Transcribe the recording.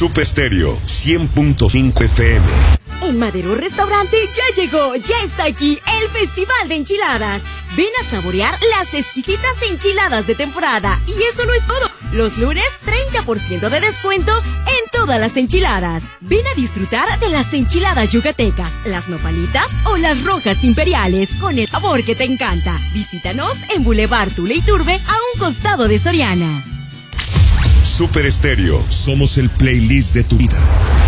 Super Estéreo 100.5 FM. En Madero Restaurante ya llegó, ya está aquí el Festival de Enchiladas. Ven a saborear las exquisitas enchiladas de temporada. Y eso no es todo. Los lunes, 30% de descuento en todas las enchiladas. Ven a disfrutar de las enchiladas yucatecas, las nopalitas o las rojas imperiales con el sabor que te encanta. Visítanos en Boulevard Tula Iturbe, a un costado de Soriana. Super Estéreo, somos el playlist de tu vida.